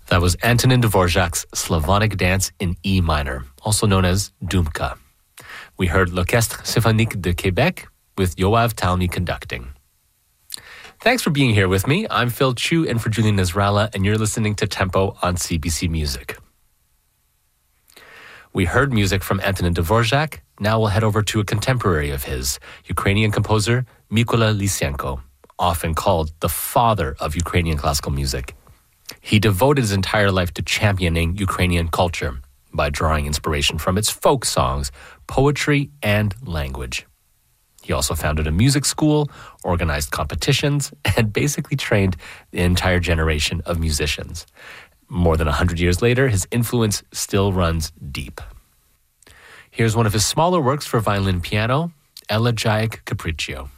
That was Antonin Dvorak's Slavonic Dance in E minor, also known as Dumka. We heard L'Orchestre Symphonique de Québec with Yoav Talmy conducting. Thanks for being here with me. I'm Phil Chu in for Julian Nasrallah, and you're listening to Tempo on CBC Music. We heard music from Antonin Dvorak. Now we'll head over to a contemporary of his, Ukrainian composer Mykola Lysenko, often called the father of Ukrainian classical music. He devoted his entire life to championing Ukrainian culture by drawing inspiration from its folk songs, poetry, and language. He also founded a music school, organized competitions, and basically trained the entire generation of musicians. More than 100 years later, his influence still runs deep. Here's one of his smaller works for violin piano, Elegiac Capriccio.